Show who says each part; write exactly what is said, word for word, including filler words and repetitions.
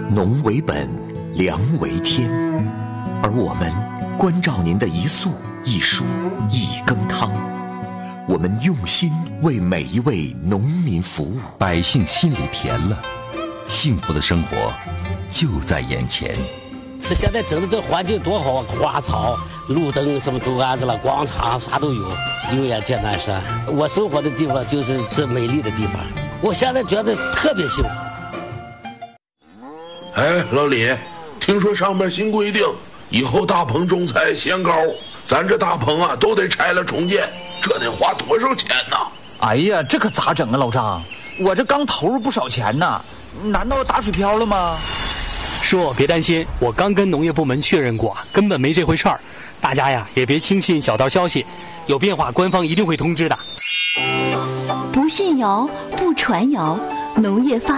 Speaker 1: 农为本，粮为天，而我们关照您的一粟一蔬一羹汤，我们用心为每一位农民服务，
Speaker 2: 百姓心里甜了，幸福的生活就在眼前。
Speaker 3: 现在整的这环境多好啊，花草、路灯什么都安置了，广场啥都有，有眼见南山。我生活的地方就是这美丽的地方，我现在觉得特别幸福。
Speaker 4: 哎，老李，听说上面新规定，以后大棚种菜限高，咱这大棚啊都得拆了重建，这得花多少钱呢？
Speaker 5: 哎呀，这可咋整啊，老张？我这刚投入不少钱呢，难道打水漂了吗？
Speaker 6: 叔，别担心，我刚跟农业部门确认过，根本没这回事儿。大家呀，也别轻信小道消息，有变化官方一定会通知的。
Speaker 7: 不信谣，不传谣，农业发